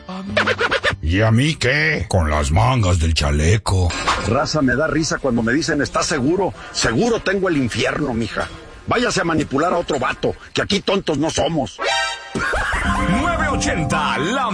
¿Y a mí qué? Con las mangas del chaleco. Raza, me da risa cuando me dicen, ¿estás seguro? Seguro tengo el infierno, mija. Váyase a manipular a otro vato, que aquí tontos no somos. 980, la